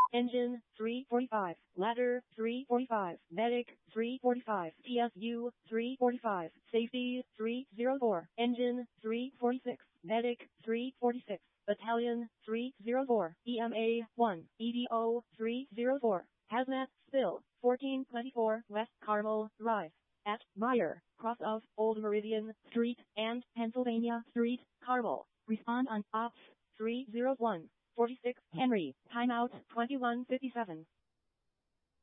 Engine 345, Ladder 345, Medic 345, TSU 345, Safety 304, Engine 346, Medic 346, Battalion 304, EMA 1, EDO 304, Hazmat Spill 1424 West Carmel Drive at Meyer, cross of Old Meridian Street and Pennsylvania Street, Carmel. Respond on Ops 301. 46 Henry, timeout 2157.